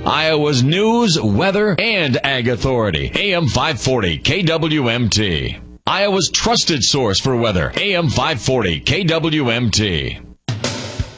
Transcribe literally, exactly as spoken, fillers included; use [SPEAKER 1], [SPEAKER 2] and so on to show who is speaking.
[SPEAKER 1] Iowa's news, weather, and ag authority. A M five forty K W M T. Iowa's trusted source for weather. A M five forty K W M T.